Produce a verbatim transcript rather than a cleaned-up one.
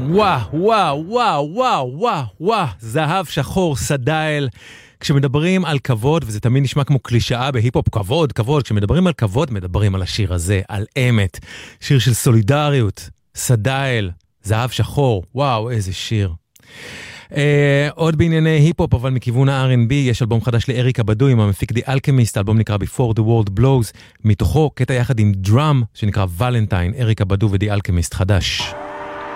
וואו, וואו, וואו, וואו, וואו, וואו, זהב שחור, סדייל. כשמדברים על כבוד, וזה תמיד נשמע כמו קלישאה בהיפ-הופ, כבוד, כבוד, כשמדברים על כבוד, מדברים על השיר הזה, על אמת. שיר של סולידריות, סדייל, זהב שחור, וואו, איזה שיר. Uh, עוד בענייני היפ-הופ, אבל מכיוון ה-אר אנד בי, יש אלבום חדש לאריקה בדו עם המפיק די אלכמיסט, האלבום נקרא Before the World Blows, מתוכו קטע יחד עם דראם שנקרא ולנטיין, אריקה בדו ודי אלכמיסט חדש.